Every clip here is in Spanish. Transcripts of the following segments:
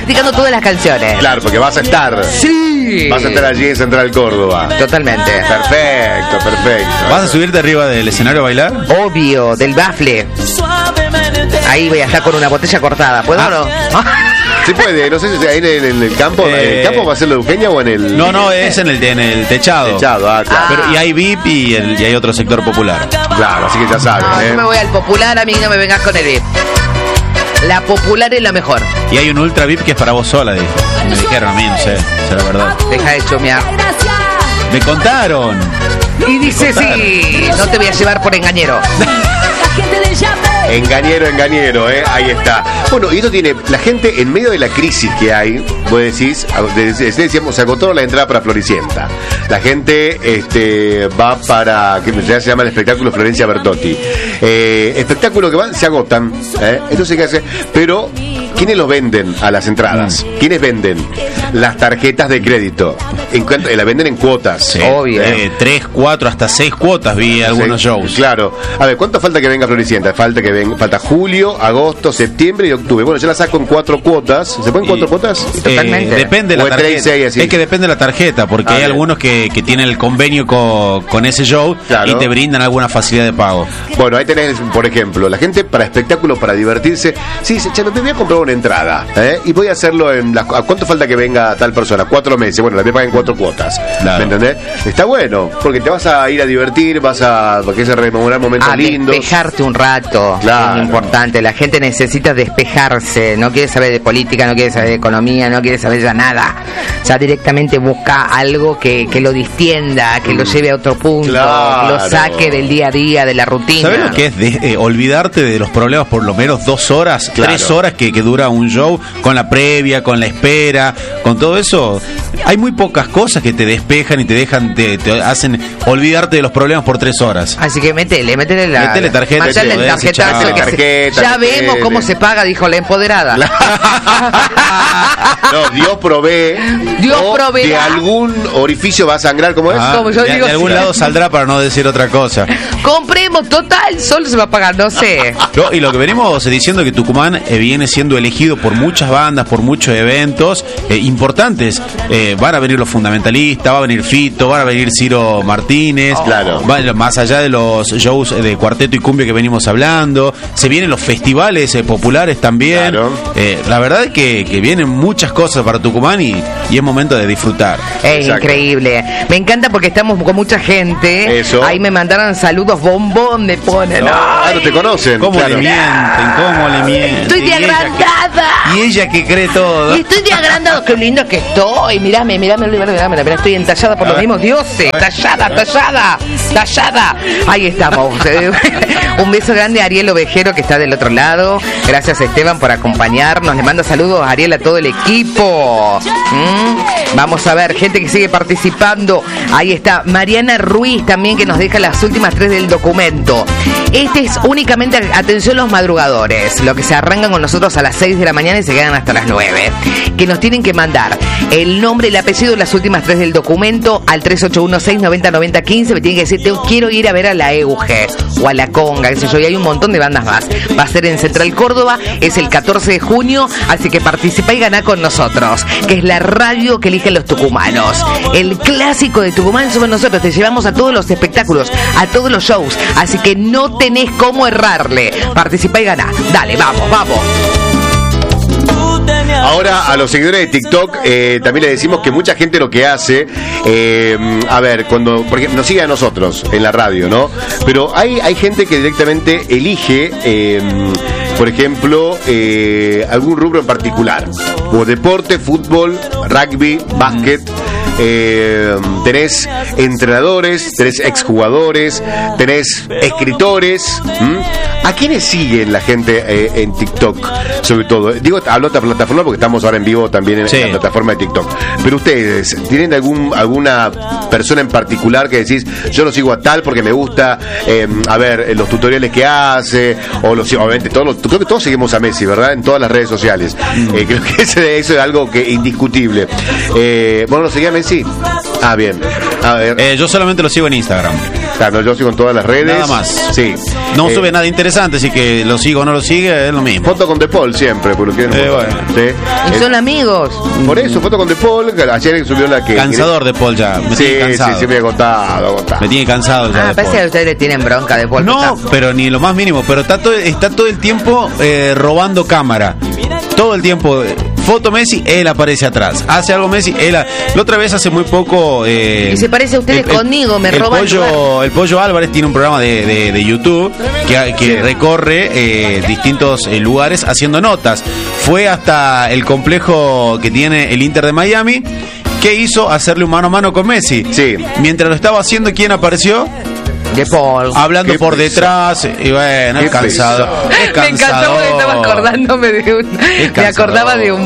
practicando todas las canciones. Claro, porque vas a estar. Sí. Vas a estar allí en Central Córdoba. Totalmente. Perfecto, perfecto. ¿Vas a subirte arriba del escenario a bailar? Obvio, del bafle. Ahí voy a estar con una botella cortada. ¿Puedo o no? Sí puede, no sé si ahí en el campo. ¿En el campo va a ser la Eugenia o en el...? No, es en el techado. Techado, claro. Pero, y hay VIP y hay otro sector popular. Claro, así que ya sabes. Yo me voy al popular, a mí no me vengas con el VIP. La popular es la mejor. Y hay un ultra VIP que es para vos sola, me dijeron a mí, no sé, la verdad. Deja de chumear. Me contaron. Y dice, sí, no te voy a llevar por engañero. Engañero, ahí está. Bueno, y esto tiene, la gente en medio de la crisis que hay, vos decís, decíamos, se agotó la entrada para Floricienta. La gente va para, que ya se llama el espectáculo Florencia Bertotti. Espectáculo que se agotan, entonces ¿qué hace? Pero, ¿quiénes los venden a las entradas? ¿Quiénes venden? Las tarjetas de crédito. La venden en cuotas. Sí. Obvio. 3, 4, hasta 6 cuotas vi algunos shows. Claro. A ver, ¿cuánto falta que venga Floricienta? Falta julio, agosto, septiembre y octubre. Bueno, yo la saco en 4 cuotas. ¿Se pueden 4 cuotas? Totalmente. Depende de la tarjeta. 3, 6, es que depende de la tarjeta, porque hay algunos que tienen el convenio con ese show, claro, y te brindan alguna facilidad de pago. Bueno, ahí tenés, por ejemplo, la gente para espectáculos, para divertirse. Sí, dice, che, me voy a comprar una entrada, y voy a hacerlo ¿a cuánto falta que venga tal persona? 4 meses. Bueno, la voy a pagar en 4 cuotas. Claro. ¿Me entendés? Está bueno, porque te vas a ir a divertir, porque es a rememorar momentos lindos. Despejarte un rato. Claro. Es importante. La gente necesita despejarse. No quiere saber de política, no quiere saber de economía, no quiere saber ya nada. Ya directamente busca algo que lo distienda, que lo lleve a otro punto, claro, que lo saque del día a día, de la rutina. ¿Sabes lo que es olvidarte de los problemas por lo menos 2 horas, claro, 3 horas que dura un show, con la previa, con la espera, con todo eso? Hay muy pocas cosas que te despejan y te dejan, te hacen olvidarte de los problemas por 3 horas. Así que métele tarjeta. Ya vemos cómo se paga, dijo la empoderada. No, Dios provee. Dios provee. De algún orificio va a sangrar, ¿cómo es? Como yo digo, de algún lado saldrá, para no decir otra cosa. Compremos, total, solo se va a pagar, no sé. Y lo que venimos diciendo, que Tucumán viene siendo elegido por muchas bandas, por muchos eventos importantes. Van a venir los fundamentalistas, va a venir Fito, van a venir Ciro Martínez, claro, más allá de los shows de cuarteto y cumbia que venimos hablando, se vienen los festivales populares también. Claro. La verdad es que vienen muchas cosas para Tucumán y es momento de disfrutar. Es increíble. Me encanta porque estamos con mucha gente. Eso. Ahí me mandaron saludos, bombón me ponen. No te conocen. ¿Cómo le mienten? Estoy de agrandada. Y ella que cree todo. Y estoy de agrandado. Qué lindo que estoy. Mirame, estoy entallada por los mismos dioses. Tallada. Ahí estamos. Un beso grande a Ariel Ovejero, que está del otro lado. Gracias, Esteban, por acompañarnos. Le mando saludos a Ariel, a todo el equipo. Vamos a ver, gente que sigue participando. Ahí está Mariana Ruiz también, que nos deja las últimas 3 del documento. Este es únicamente, atención, los madrugadores, lo que se arrancan con nosotros a las 6 de la mañana y se quedan hasta las 9, que nos tienen que mandar el nombre, el apellido y las últimas 3 del documento al 3816-909015. Me tienen que decir, quiero ir a ver a la Euge o a la Conga, qué sé yo, y hay un montón de bandas más. Va a ser en Central Córdoba, es el 14 de junio, así que participa y ganá con nosotros, que es la radio que eligen los tucumanos. El clásico de Tucumán somos nosotros, te llevamos a todos los espectáculos, a todos los shows, así que no tenés cómo errarle. Participa y ganá. Dale, vamos. Ahora a los seguidores de TikTok también le decimos que mucha gente lo que hace, a ver, cuando, por ejemplo, nos sigue a nosotros en la radio, ¿no? Pero hay gente que directamente elige, por ejemplo, algún rubro en particular, o deporte, fútbol, rugby, básquet. Tenés entrenadores, tenés exjugadores, tenés escritores. ¿A quiénes siguen la gente en TikTok? Sobre todo, digo, hablo de esta plataforma porque estamos ahora en vivo también en la plataforma de TikTok. Pero ustedes, ¿tienen alguna persona en particular que decís, yo lo sigo a tal porque me gusta, a ver, los tutoriales que hace, o obviamente creo que todos seguimos a Messi, ¿verdad? En todas las redes sociales. Creo que eso es algo que indiscutible. Bueno, ¿lo seguía a Messi? Ah, bien. A ver. Yo solamente lo sigo en Instagram. Claro, yo sigo en todas las redes. Nada más. Sí. No sube nada interesante, así que lo sigo o no lo sigue, es lo mismo. Foto con De Paul siempre, porque bueno. ¿sí? Y son amigos. Por eso, foto con De Paul. Ayer subió la que. Cansador de Paul ya. Me tiene cansado. Sí, me he agotado. Me tiene cansado ya. Parece que ustedes le tienen bronca de Paul. No, pero ni lo más mínimo. Pero está todo el tiempo robando cámara. Todo el tiempo. Foto Messi, él aparece atrás. Hace algo Messi, él. La otra vez hace muy poco. Y se parece a ustedes conmigo, me roban. El Pollo Álvarez tiene un programa de YouTube que recorre distintos lugares haciendo notas. Fue hasta el complejo que tiene el Inter de Miami. ¿Qué hizo? Hacerle un mano a mano con Messi. Sí. Mientras lo estaba haciendo, ¿quién apareció? De Paul. Hablando Qué por pesado. detrás. Y bueno, es cansado. Es Me encantó cansador. porque estaba acordándome me acordaba de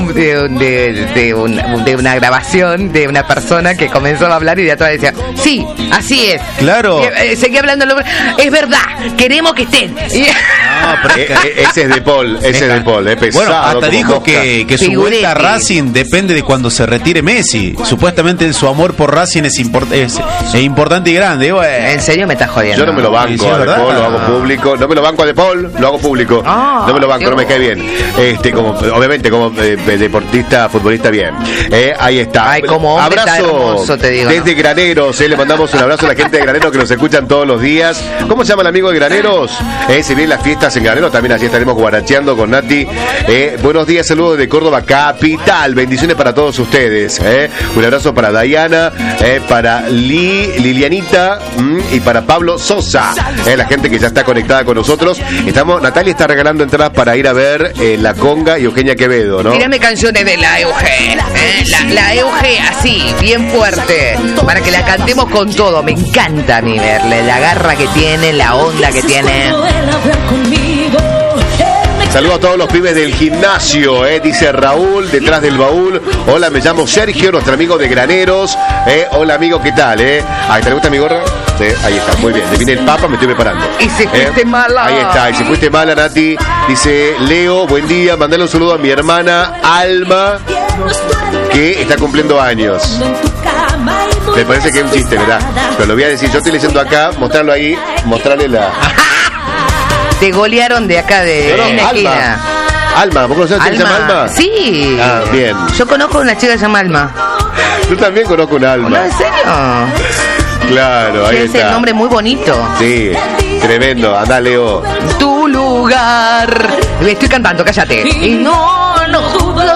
una grabación de una persona que comenzó a hablar y de atrás decía, sí, así es. Claro. Y, seguía hablando, es verdad, queremos que estén. Y, No, pero Ese es De Paul, ese es De Paul, es pesado. Bueno, hasta como dijo mosca. que su Figurete. vuelta a Racing depende de cuando se retire Messi. Supuestamente su amor por Racing es importante y grande. Y bueno. en serio me estás jodiendo. Yo no me lo banco Sí, a De ¿verdad? Paul, lo hago público. No me lo banco a De Paul, lo hago público. Ah, No me lo banco, Dios. no me cae bien. Obviamente, como deportista, futbolista, bien. Ahí está. Ay, como hombre está abrazo hermoso, te digo, desde ¿no? Graneros. Le mandamos un abrazo a la gente de Graneros que nos escuchan todos los días. ¿Cómo se llama el amigo de Graneros? Se vienen las fiestas en Graneros, también allí estaremos guaracheando con Nati. Buenos días, saludos de Córdoba capital. Bendiciones para todos ustedes. Un abrazo para Dayana, para Lilianita y para Pablo Sosa, la gente que ya está conectada con nosotros. Natalia está regalando entradas para ir a ver La Conga y Eugenia Quevedo, ¿no? Tírame canciones de la Euge, la Euge así, bien fuerte, para que la cantemos con todo. Me encanta a mí verle la garra que tiene, la onda que tiene. Saludos a todos los pibes del gimnasio, dice Raúl, detrás del baúl. Hola, me llamo Sergio, nuestro amigo de Graneros. Hola, amigo, ¿qué tal? Ahí, ¿te gusta mi gorra? Sí, ahí está, muy bien. Le viene el Papa, me estoy preparando. Y si fuiste mala. Ahí está, y si fuiste mala, Nati. Dice Leo, buen día, mandale un saludo a mi hermana Alma, que está cumpliendo años. Me parece que es un chiste, ¿verdad? Pero lo voy a decir, yo estoy leyendo acá, mostrarlo ahí, mostrarle la... Te golearon de acá de No, esquina. Alma, ¿vos conocés a quién se llama Alma? Sí. Ah, bien. Yo conozco a una chica que se llama Alma. Yo también conozco un Alma. ¿No, en serio? Claro, ahí Sí, está. es el nombre muy bonito. Sí, tremendo. Andá, Leo. Tu lugar. Estoy cantando, cállate. Y no jugó.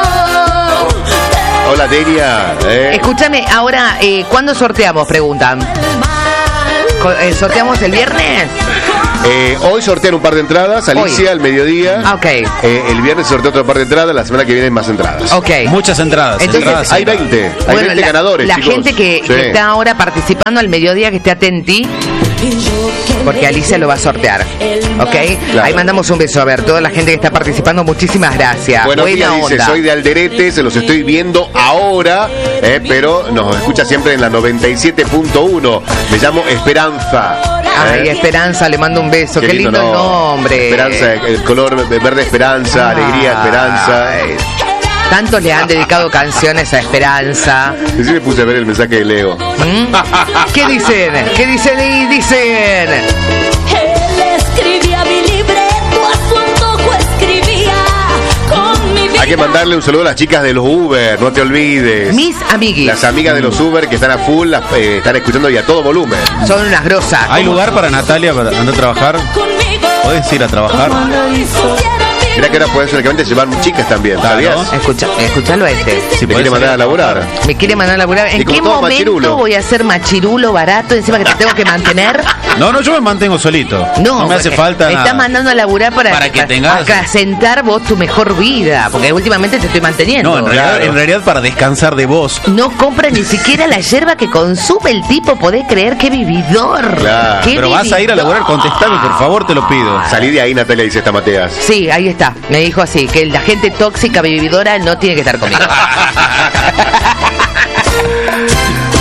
Hola, Delia. Escúchame, ahora, ¿cuándo sorteamos? Preguntan. ¿Sorteamos el viernes? Hoy sortean un par de entradas, Alicia, Hoy. al mediodía. Ah, ok. El viernes sortea otro par de entradas, la semana que viene más entradas. Ok. Muchas entradas. Entonces, entradas, Hay 20, hay Bueno, 20 la, ganadores, la chicos. gente que Sí. está ahora participando al mediodía, que esté atenti, porque Alicia lo va a sortear. ¿Ok? Claro. Ahí mandamos un beso. A ver, toda la gente que está participando, muchísimas gracias. Buenos Buena días, dice, onda. soy de Alderete, se los estoy viendo ahora, pero nos escucha siempre en la 97.1. Me llamo Esperanza. Ay, Esperanza, le mando un beso. Qué lindo el nombre. Esperanza, el color verde Esperanza, alegría Esperanza. Ay, tantos le han dedicado canciones a Esperanza. Y sí me puse a ver el mensaje de Leo. ¿Qué dicen? ¿Qué dicen? Y dicen. Él escribía mi libreto, a su antojo escribía con mi vida. Hay que mandarle un saludo a las chicas de los Uber, no te olvides. Mis amiguis. Las amigas de los Uber que están a full, están escuchando y a todo volumen. Son unas grosas. ¿Hay lugar para Natalia para andar a trabajar? Conmigo. ¿Podés ir a trabajar? Mirá que ahora puedes únicamente llevar chicas también, ¿sabías? Escuchalo a este. Si Te quiere mandar a laburar. Me quiere mandar a laburar. ¿En Y como qué todo momento machirulo. voy a ser machirulo barato encima que te tengo que mantener? No, yo me mantengo solito. No me hace porque falta me nada. estás mandando a laburar para que tengas- acrecentar vos tu mejor vida, porque últimamente te estoy manteniendo. No, en realidad para descansar de vos. No compra ni siquiera la yerba que consume el tipo, podés creer, qué vividor. Claro. Qué Pero vas a ir a laburar, contestame, por favor, te lo pido. Salí de ahí, Natalia, dice esta Mateas. Sí, ahí está. Me dijo así, que la gente tóxica, vividora, no tiene que estar conmigo.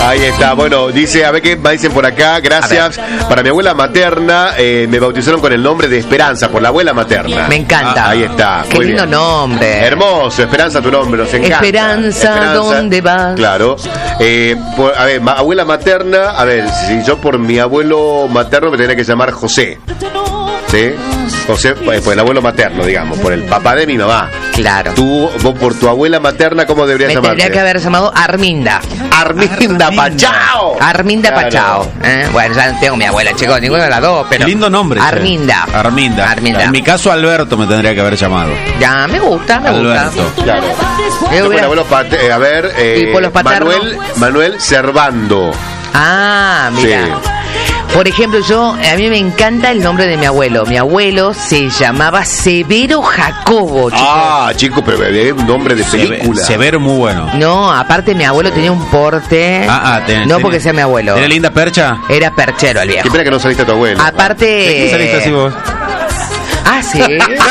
Ahí está, bueno, dice, a ver qué me dicen por acá, gracias. Para mi abuela materna, me bautizaron con el nombre de Esperanza, por la abuela materna. Me encanta. Ahí está. Qué muy lindo bien. nombre. Hermoso, Esperanza tu nombre, nos encanta. Esperanza, ¿dónde vas? Claro. A ver, abuela materna, a ver, si yo por mi abuelo materno me tendría que llamar José. ¿Sí? José, por el abuelo materno, digamos, por el papá de mi mamá. Claro. Vos por tu abuela materna, ¿cómo deberías Me llamarte? tendría que haber llamado Arminda. Arminda Pachao. Arminda Claro. Pachao. Bueno, ya no tengo mi abuela, chicos, ninguna de las dos, pero. Lindo nombre. Arminda. Arminda. Arminda. En mi caso, Alberto me tendría que haber llamado. Ya, me gusta. Alberto. Claro. Me Yo por el hubiera- abuelo a ver, ¿Y por los paternos? Manuel Servando. Ah, mira. Sí. Por ejemplo, a mí me encanta el nombre de mi abuelo. Mi abuelo se llamaba Severo Jacobo, chicos. Ah, chico, pero es un nombre de película. Severo, muy bueno. No, aparte mi abuelo tenía un porte. No porque sea mi abuelo. ¿Tiene linda percha? Era perchero el viejo. Qué pena que no saliste a tu abuelo. Aparte. ¿De qué saliste así vos? Ah, sí.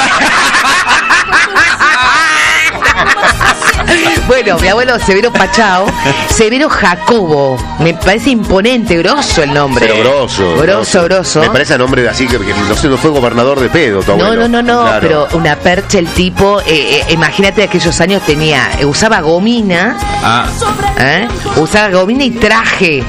Bueno, mi abuelo Severo Pachao, Severo Jacobo. Me parece imponente, grosso el nombre. Pero grosso. Me Me parece a nombre de así, que no sé, no fue gobernador de pedo tu abuelo. No, Claro. pero una percha el tipo, imagínate aquellos años usaba gomina, usaba gomina y traje.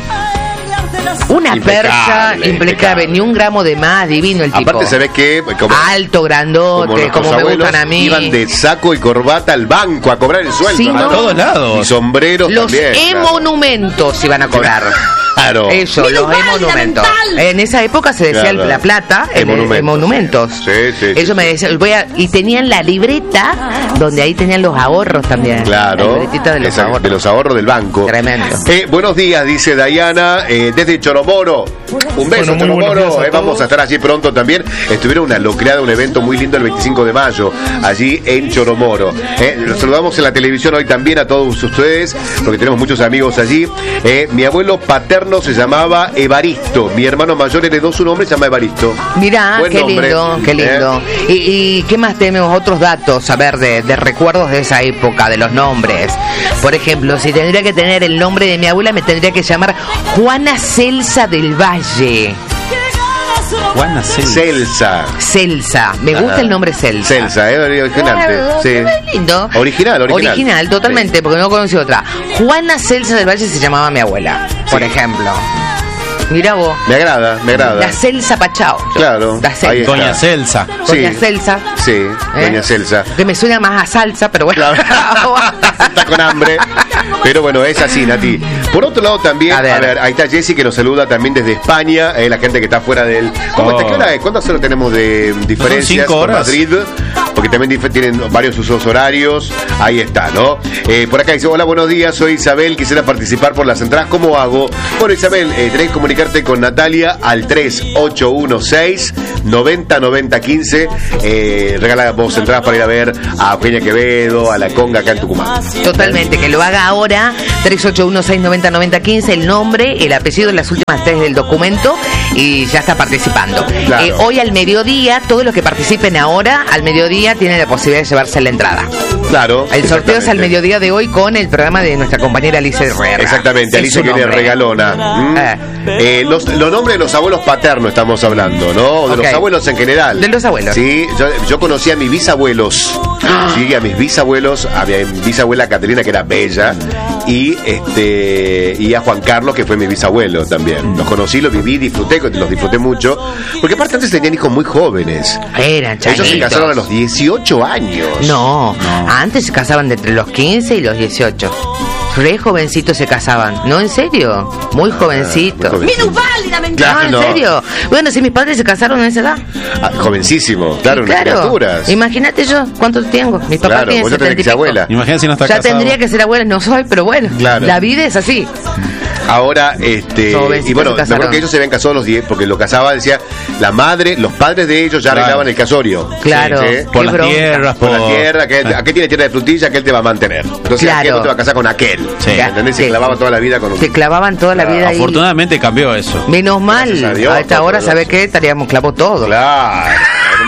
Una percha impecable, ni un gramo de más, divino el tipo. Aparte, ¿sabes qué? Alto, grandote, como me gustan a mí. Iban de saco y corbata al banco a cobrar el sueldo. Sí, ¿no? a todos lados. Y sombreros Los también. monumentos iban a cobrar. Claro. Eso, los monumentos. En esa época se decía Claro. La Plata, monumentos. Sí. Ellos me decían, y tenían la libreta donde ahí tenían los ahorros también. Claro. La libretita de los Esa, ahorros. de los ahorros del banco. Tremendo. Buenos días, dice Dayana, desde Choromoro. Un beso, Bueno, muy buenos días Choromoro. a Vamos todos. a estar allí pronto también. Estuvieron una locreada, un evento muy lindo el 25 de mayo, allí en Choromoro. Los saludamos en la televisión hoy también a todos ustedes, porque tenemos muchos amigos allí. Mi abuelo paterno se llamaba Evaristo. Mi hermano mayor heredó su nombre, se llama Evaristo. Mirá, Buen qué nombre. lindo, qué lindo. ¿Y qué más tenemos? Otros datos, a ver, de recuerdos de esa época, de los nombres. Por ejemplo, si tendría que tener el nombre de mi abuela, me tendría que llamar Juana Celsa del Valle. Juana Celsa. Celsa, me gusta el nombre Celsa. Celsa, originante. Sí. Es lindo. Original. Totalmente, porque no conocí otra. Juana Celsa del Valle se llamaba mi abuela, por ejemplo. Mirá vos. Me agrada. La Celsa Pachao. Claro. La Celsa. Ahí está. Doña Celsa. Doña Celsa. Sí, Doña Celsa. Que me suena más a salsa, pero bueno. Está con hambre. Pero bueno, es así, Nati. Por otro lado también, a ver, ahí está Jessy que nos saluda también desde España, la gente que está fuera del... ¿Hasta qué hora es? ¿Cuántas horas tenemos de diferencias 5 con horas. Madrid? Porque también tienen varios usos horarios. Ahí está, ¿no? Por acá dice, hola, buenos días, soy Isabel, quisiera participar por las entradas. ¿Cómo hago? Bueno, Isabel, tenés que comunicarte con Natalia al 3816-909015. Regalamos entradas para ir a ver a Eugenia Quevedo, a La Conga acá en Tucumán. Totalmente, que lo haga ahora. 3816909015, el nombre, el apellido, las últimas 3 del documento y ya está participando. Claro. Hoy al mediodía, todos los que participen ahora, al mediodía tienen la posibilidad de llevarse la entrada. Claro. El sorteo es al exactamente. mediodía de hoy con el programa de nuestra compañera Alicia Herrera. Exactamente, Es Alicia su que viene nombre. regalona. Los nombres de los abuelos paternos estamos hablando, ¿no? O de Ok. los abuelos en general. De los abuelos. Sí, yo conocí a mis bisabuelos. Sí, a mis bisabuelos, a mi bisabuela Caterina, que era bella, y a Juan Carlos, que fue mi bisabuelo también. Los conocí, los viví, los disfruté mucho. Porque aparte antes tenían hijos muy jóvenes. Eran Ellos se changuitos. casaron a los 18 años. No, antes se casaban de entre los 15 y los 18. Re jovencitos se casaban. No, en serio. Muy jovencitos. muy jovencitos. No, en serio. Bueno, si mis padres se casaron a esa edad. Jovencísimo, claro, unas Claro. criaturas. Imagínate yo cuánto tengo. Mi papá Claro, tiene vos ya tenés 70 que y ser pico. abuela. Imagínate si no está Ya casado. tendría que ser abuela, no soy, pero bueno. Claro. La vida es así. Ahora, Jovencitos y bueno, se me casaron. acuerdo que ellos se habían casado a los 10, porque lo casaba, decía, la madre, los padres de ellos ya Claro. arreglaban el casorio. Claro. Sí. Por Qué las bronca. tierras, Por la tierra, aquel tiene tierra de frutilla, aquel te va a mantener. Entonces, Claro. aquel no te va a casar con aquel. Sí. ¿Entendés? Se Sí. clavaba toda la vida con un... Te clavaban toda la vida ahí. Afortunadamente cambió eso. Menos mal. Gracias a Dios, a esta hora, por ¿sabe Dios. qué? Estaríamos clavos todos. Claro.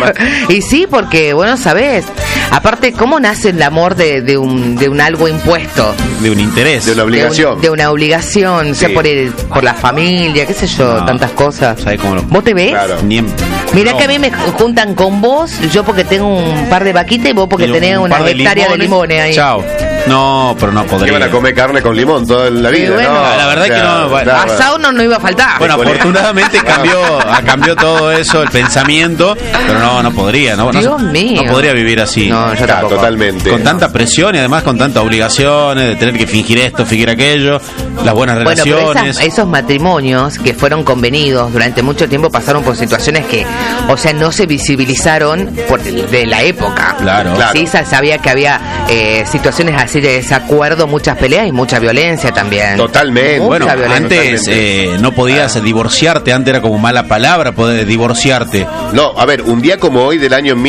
más. Y sí, porque, bueno, sabés, aparte, ¿cómo nace el amor de un algo impuesto? De un interés. De una obligación. De una obligación, o sea, Sí. por la familia, qué sé yo, No. tantas cosas. ¿Sabés cómo lo- ¿Vos te ves? Claro. Mirá No. que a mí me juntan con vos, yo porque tengo un par de vaquitas y vos porque Un tenés una par de hectárea de limones ahí. Chao. No, pero no ¿Qué podría. van a comer carne con limón toda la vida? Sí, bueno. No, La verdad que no, bueno. claro. Asado no iba a faltar. Bueno, Con- afortunadamente cambió todo eso, el pensamiento, pero no podría, Dios mío. no podría vivir así. No, yo Claro, tampoco. totalmente. Con tanta presión y además con tantas obligaciones de tener que fingir esto, fingir aquello, las buenas Bueno, pero relaciones. esos matrimonios que fueron convenidos durante mucho tiempo pasaron por situaciones que, o sea, no se visibilizaron de la época. Claro. Sí, sabía que había situaciones así de desacuerdo, muchas peleas y mucha violencia también. Totalmente. Mucha Bueno, violencia. antes no podías divorciarte, antes era como mala palabra poder divorciarte. No, a ver, un día como hoy del año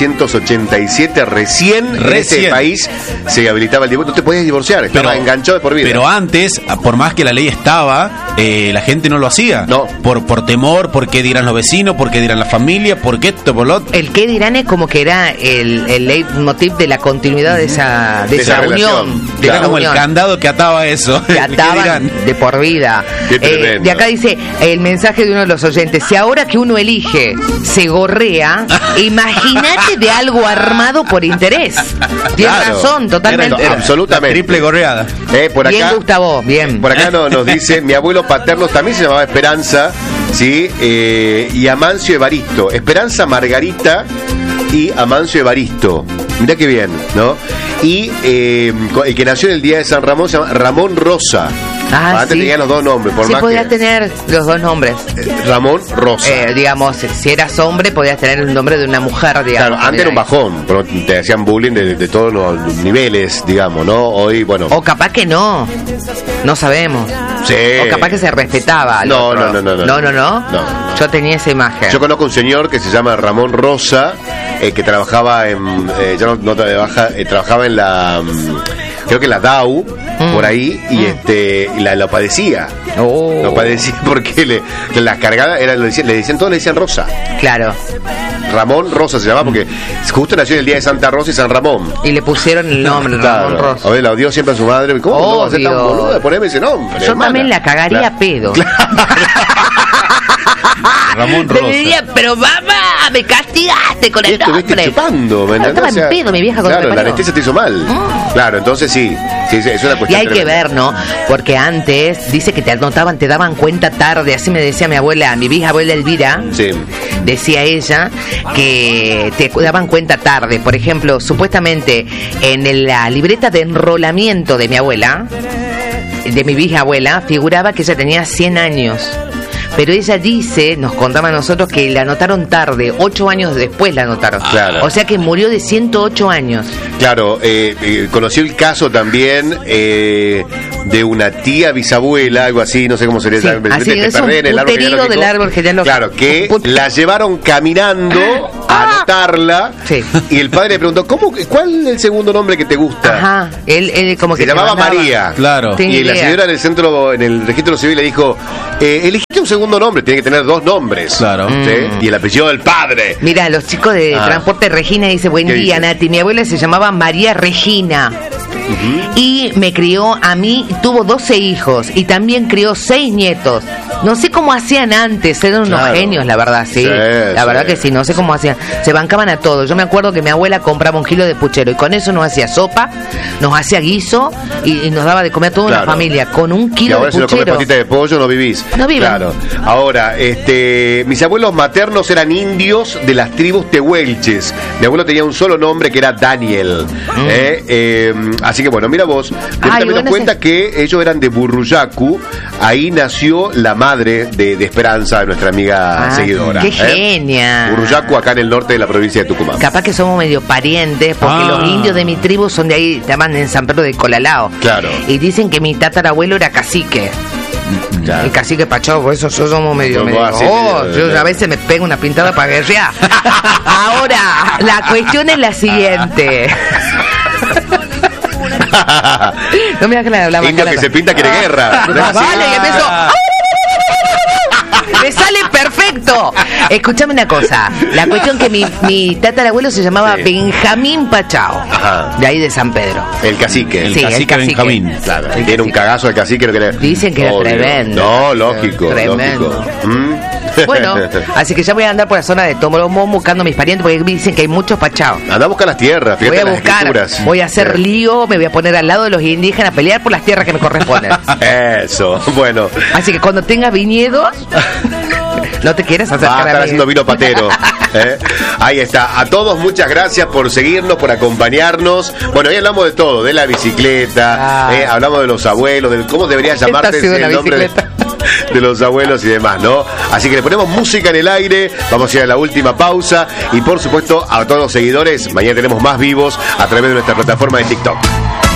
1987, recién en este país se habilitaba el divorcio. No te podías divorciar, estaba enganchado de por vida. Pero antes, por más que la ley estaba, la gente no lo hacía. No. Por temor, por qué dirán los vecinos, por qué dirán la familia, por qué esto, por lo otro. El qué dirán es como que era el leitmotiv de la continuidad de esa esa unión. relación. De Era esa como unión. el candado que ataba eso. Que ¿Qué ataban dirán? de por vida. Qué tremendo. De acá dice el mensaje de uno de los oyentes: si ahora que uno elige se gorrea, imagínate de algo armado por interés. Tienes Claro. razón, totalmente. Era absolutamente. Triple gorreada. Por Bien, acá, Gustavo, bien. por acá nos dice, mi abuelo paterno también se llamaba Esperanza, ¿sí? Y Amancio Evaristo. Esperanza Margarita y Amancio Evaristo. Mirá qué bien, ¿no? Y el que nació en el día de San Ramón se llama Ramón Rosa. Antes sí. tenían los dos nombres, por Sí, más podías que... tener los dos nombres. Ramón Rosa. Digamos, si eras hombre, podías tener el nombre de una mujer, digamos. Claro, antes era un bajón, pero te hacían bullying de todos los niveles, digamos, ¿no? Hoy, bueno... O capaz que no sabemos. Sí. O capaz que se respetaba. al No, otro. no. No. Yo tenía esa imagen. Yo conozco un señor que se llama Ramón Rosa, que trabajaba en... ya no trabaja, trabajaba en la... creo que la DAU, por ahí, y lo padecía. Oh. Lo padecía porque las cargadas le decían todos le decían Rosa. Claro. Ramón Rosa se llamaba porque justo nació en el día de Santa Rosa y San Ramón. Y le pusieron el nombre, Ramón Claro. Rosa. A ver, la odió siempre a su madre. ¿Cómo no va a ser tan Obvio. boludo de ponerme ese nombre? Yo hermana? también la cagaría Claro. a pedo. Ramón Le Rosa. diría, pero mamá, me castigaste con Y el estuviste nombre. chupando, ¿me No, entendés? estaba en pedo, mi vieja, cuando Claro, me la parió. anestesia te hizo mal. Claro, entonces sí, es una Y cuestión hay que tremenda. ver, ¿no? Porque antes, dice que te anotaban, te daban cuenta tarde, así me decía mi abuela, mi bisabuela Elvira, Sí. decía ella, que te daban cuenta tarde. Por ejemplo, supuestamente en la libreta de enrolamiento de mi abuela, de mi bisabuela, figuraba que ella tenía 100 años. Pero ella dice, nos contaba a nosotros, que la anotaron tarde, 8 años después la anotaron. Claro. O sea que murió de 108 años. Claro, conocí el caso también de una tía bisabuela, algo así, no sé cómo sería. Sí, así es, un puterido del árbol genealógico. Claro, que Un la llevaron caminando a anotarla. Sí. Y el padre le preguntó, ¿cuál es el segundo nombre que te gusta? Ajá, él como que Se llamaba mandaba. María. Claro. Tengo Y la idea. señora en el registro civil le dijo, elegiste un segundo nombre, tiene que tener dos nombres. Claro. ¿Sí? Y el apellido del padre. Mira, los chicos de Transporte Regina dice, buen ¿Qué día, dice? Nati. Mi abuela se llamaba María Regina. Y me crió a mí, tuvo 12 hijos y también crió 6 nietos. No sé cómo hacían antes, eran unos Claro. genios, la verdad, sí. Sí, La verdad sí. que sí, no sé cómo hacían. Se bancaban a todos. Yo me acuerdo que mi abuela compraba 1 kilo de puchero y con eso nos hacía sopa, nos hacía guiso y nos daba de comer a toda Claro. una familia. Con 1 Y kilo ahora de si no comes puchero. patita de pollo no vivís. No viven. Claro. Ahora, mis abuelos maternos eran indios de las tribus tehuelches. Mi abuelo tenía un solo nombre que era Daniel. Así que bueno, mira vos. Después también bueno, nos cuenta que ellos eran de Burruyacu. Ahí nació la madre de Esperanza, de nuestra amiga seguidora. Qué genia. Burruyacu, acá en el norte de la provincia de Tucumán. Capaz que somos medio parientes, porque los indios de mi tribu son de ahí, estaban en San Pedro de Colalao. Claro. Y dicen que mi tatarabuelo era cacique. Claro. El cacique Pachó, por eso somos medio. Somos medio así, yo medio- a veces me pego una pintada para guerrear. Ahora, la cuestión es la siguiente. No me hagas la Indio que se pinta quiere guerra. ¿No es así? Vale, y empezó. Me sale perfecto. eso. Escúchame una cosa. La cuestión que mi tatarabuelo se llamaba Benjamín Pachao. Ajá. De ahí de San Pedro. El cacique. El Sí, cacique el cacique. Benjamín. Claro, El tiene un cacique. cagazo el cacique. No que Dicen que era Obvio. tremendo. No, lógico. Tremendo. Lógico. Bueno, así que ya voy a andar por la zona de Tomoromón buscando a mis parientes porque dicen que hay muchos Pachaos. Anda a buscar las tierras, Voy fíjate a las buscar, escrituras. voy a hacer lío, me voy a poner al lado de los indígenas a pelear por las tierras que me corresponden. Eso, bueno. Así que cuando tengas viñedos, no te quieras Va a acercar estar a mí. haciendo vino patero. Ahí está. A todos muchas gracias por seguirnos, por acompañarnos. Bueno, hoy hablamos de todo, de la bicicleta, hablamos de los abuelos, de cómo debería llamarse Esta ha sido el la nombre bicicleta. de los abuelos y demás, ¿no? Así que le ponemos música en el aire, vamos a ir a la última pausa y por supuesto a todos los seguidores, mañana tenemos más vivos a través de nuestra plataforma de TikTok.